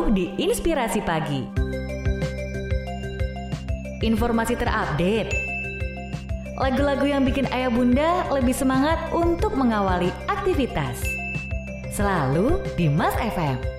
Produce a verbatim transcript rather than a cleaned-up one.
Kamu di Inspirasi Pagi. Informasi terupdate, lagu-lagu yang bikin ayah bunda lebih semangat untuk mengawali aktivitas. Selalu di Mas F M.